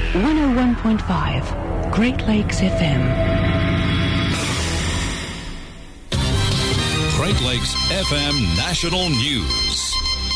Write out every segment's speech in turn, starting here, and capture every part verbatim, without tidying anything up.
one oh one point five, Great Lakes F M. Great Lakes F M National News.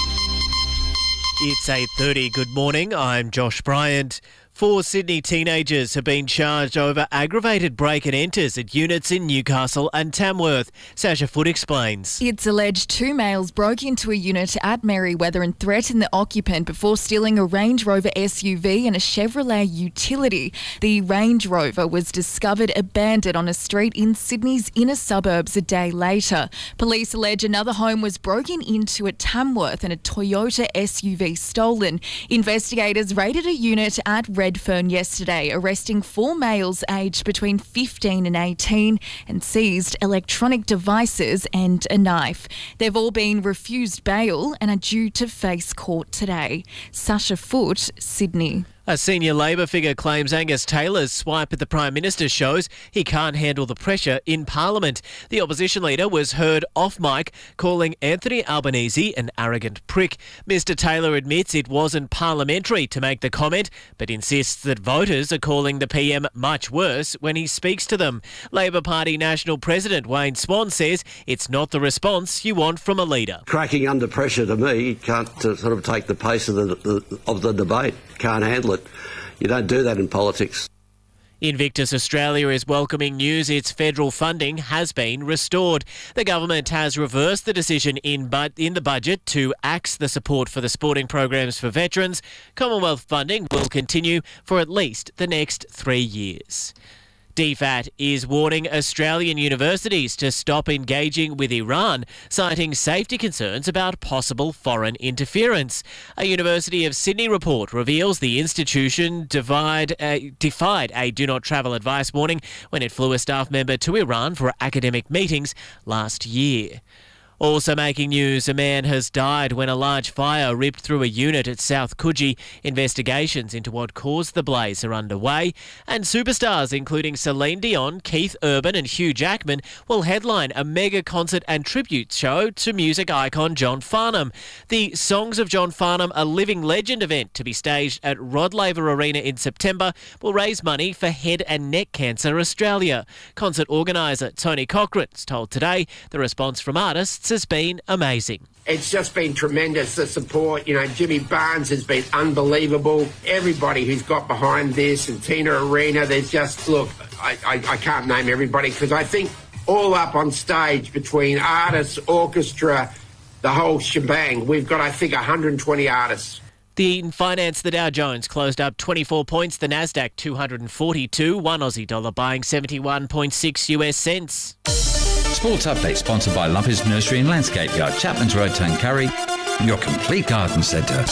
It's eight thirty. Good morning. I'm Josh Bryant. Four Sydney teenagers have been charged over aggravated break and enters at units in Newcastle and Tamworth. Sasha Foote explains. It's alleged two males broke into a unit at Merriweather and threatened the occupant before stealing a Range Rover S U V and a Chevrolet utility. The Range Rover was discovered abandoned on a street in Sydney's inner suburbs a day later. Police allege another home was broken into at Tamworth and a Toyota S U V stolen. Investigators raided a unit at Redfern yesterday, arresting four males aged between fifteen and eighteen and seized electronic devices and a knife. They've all been refused bail and are due to face court today. Sasha Foote, Sydney. A senior Labor figure claims Angus Taylor's swipe at the Prime Minister shows he can't handle the pressure in Parliament. The opposition leader was heard off mic calling Anthony Albanese an arrogant prick. Mister Taylor admits it wasn't parliamentary to make the comment, but insists that voters are calling the P M much worse when he speaks to them. Labor Party National President Wayne Swan says it's not the response you want from a leader. Cracking under pressure to me, you can't uh, sort of take the pace of the, the, of the debate. Can't handle it. You don't do that in politics. Invictus Australia is welcoming news its federal funding has been restored. The government has reversed the decision in, bu- in the budget to axe the support for the sporting programs for veterans. Commonwealth funding will continue for at least the next three years. D FAT is warning Australian universities to stop engaging with Iran, citing safety concerns about possible foreign interference. A University of Sydney report reveals the institution divide, uh, defied a do-not-travel advice warning when it flew a staff member to Iran for academic meetings last year. Also making news, a man has died when a large fire ripped through a unit at South Coogee. Investigations into what caused the blaze are underway. And superstars including Celine Dion, Keith Urban and Hugh Jackman will headline a mega concert and tribute show to music icon John Farnham. The Songs of John Farnham, a living legend event to be staged at Rod Laver Arena in September, will raise money for Head and Neck Cancer Australia. Concert organiser Tony Cochran's told Today the response from artists has been amazing. It's just been tremendous, the support. You know, Jimmy Barnes has been unbelievable. Everybody who's got behind this, and Tina Arena, there's just, look, I, I, I can't name everybody because I think all up on stage between artists, orchestra, the whole shebang, we've got, I think, one hundred twenty artists. The finance, the Dow Jones closed up twenty-four points, the Nasdaq two hundred forty-two, one Aussie dollar buying seventy-one point six U S cents. Sports Update sponsored by Lumpers Nursery and Landscape Yard, Chapman's Road, Tuncurry, your complete garden centre.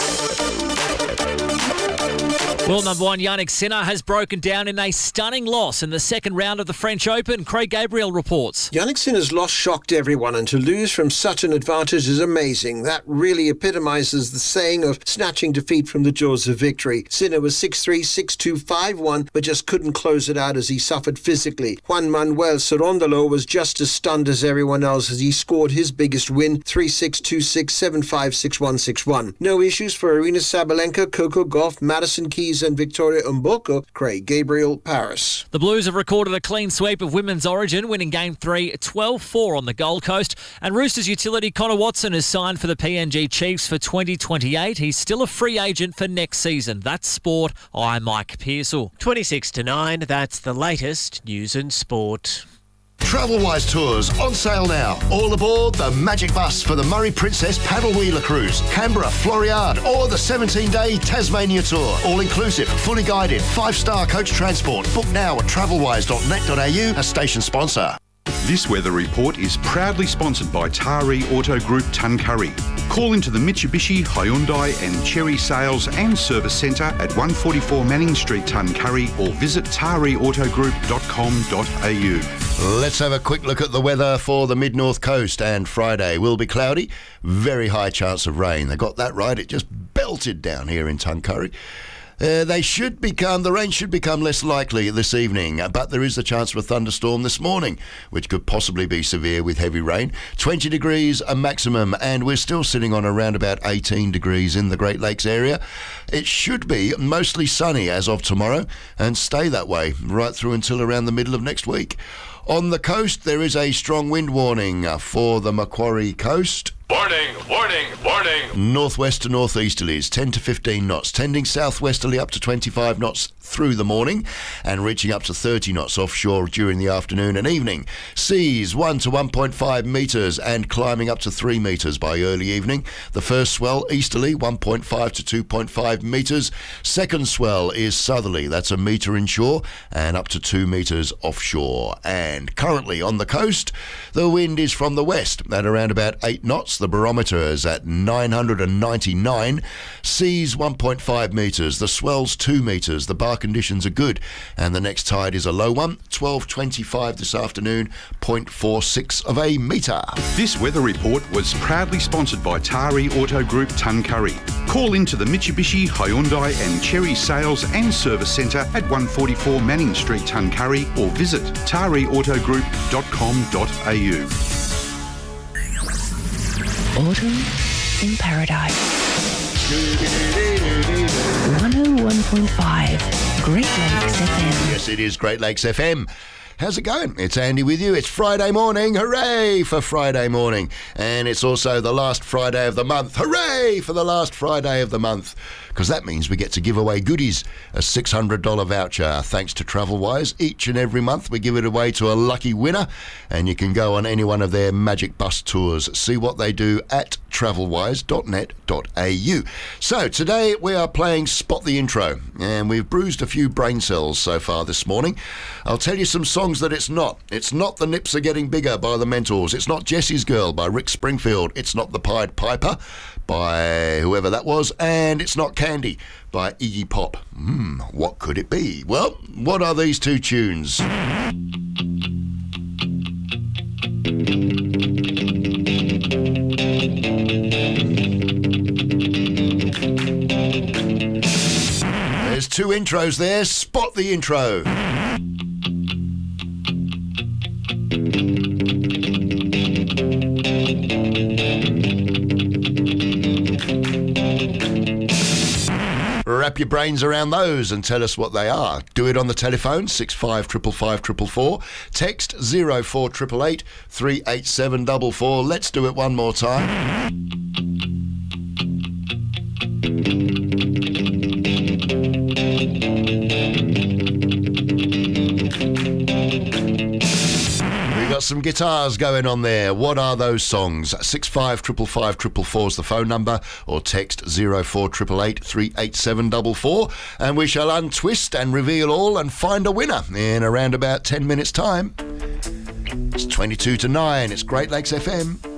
World number one Yannick Sinner has broken down in a stunning loss in the second round of the French Open. Craig Gabriel reports. Yannick Sinner's loss shocked everyone, and to lose from such an advantage is amazing. That really epitomises the saying of snatching defeat from the jaws of victory. Sinner was six three, six two, five one, but just couldn't close it out as he suffered physically. Juan Manuel Cerondolo was just as stunned as everyone else as he scored his biggest win, three six, two six, seven five, six one, six one. No issues for Aryna Sabalenka, Coco Gauff, Madison Keys and Victoria Mboko. Craig Gabriel, Paris. The Blues have recorded a clean sweep of women's origin, winning Game three twelve four on the Gold Coast. And Roosters utility Connor Watson is signed for the P N G Chiefs for twenty twenty-eight. He's still a free agent for next season. That's sport. I'm Mike Pearsall. twenty-six to nine, that's the latest news and sport. Travelwise Tours on sale now. All aboard the Magic Bus for the Murray Princess Paddle Wheeler Cruise, Canberra, Floriade, or the seventeen-day Tasmania Tour. All inclusive, fully guided, five-star coach transport. Book now at travelwise dot net dot a u, a station sponsor. This weather report is proudly sponsored by Taree Auto Group Tuncurry. Call into the Mitsubishi, Hyundai and Chery Sales and Service Centre at one forty-four Manning Street, Tuncurry, or visit taree auto group dot com dot a u. Let's have a quick look at the weather for the mid-north coast. And Friday will be cloudy, very high chance of rain. They got that right, it just belted down here in Tuncurry. Uh, they should become, the rain should become less likely this evening, uh, but there is a chance for a thunderstorm this morning, which could possibly be severe with heavy rain. twenty degrees a maximum, and we're still sitting on around about eighteen degrees in the Great Lakes area. It should be mostly sunny as of tomorrow and stay that way right through until around the middle of next week. On the coast, there is a strong wind warning uh, for the Macquarie coast. Warning, warning, warning. Northwest to northeasterlies, ten to fifteen knots, tending southwesterly up to twenty-five knots through the morning and reaching up to thirty knots offshore during the afternoon and evening. Seas one to one point five metres and climbing up to three metres by early evening. The first swell easterly, one point five to two point five metres. Second swell is southerly, that's a metre inshore and up to two metres offshore. And currently on the coast, the wind is from the west at around about eight knots. The barometer is at nine hundred ninety-nine. Seas one point five metres. The swell's two metres. The bar conditions are good. And the next tide is a low one, twelve twenty-five this afternoon, zero point four six of a metre. This weather report was proudly sponsored by Tari Auto Group Tuncurry. Call into the Mitsubishi, Hyundai and Cherry Sales and Service Centre at one forty-four Manning Street, Tuncurry, or visit tari auto group dot com dot a u. Autumn in Paradise. one oh one point five Great Lakes F M. Yes, it is Great Lakes F M. How's it going? It's Andy with you. It's Friday morning. Hooray for Friday morning. And it's also the last Friday of the month. Hooray for the last Friday of the month. Because that means we get to give away goodies. A six hundred dollars voucher thanks to TravelWise. Each and every month we give it away to a lucky winner. And you can go on any one of their Magic Bus tours. See what they do at travelwise dot net dot a u. So today we are playing Spot the Intro. And we've bruised a few brain cells so far this morning. I'll tell you some songs that it's not. It's not The Nips Are Getting Bigger by The Mentors. It's not Jessie's Girl by Rick Springfield. It's not The Pied Piper by whoever that was. And it's not Candy by Iggy Pop. Hmm, what could it be? Well, what are these two tunes? There's two intros there. Spot the intro. Wrap your brains around those and tell us what they are. Do it on the telephone, six five five five five four four. Text zero four eight eight eight three eight seven four four. Let's do it one more time. Got some guitars going on there. What are those songs? six five five five five four four is the phone number, or text zero four eight eight eight three eight seven four four, and we shall untwist and reveal all and find a winner in around about ten minutes time. It's twenty-two to nine. It's Great Lakes F M.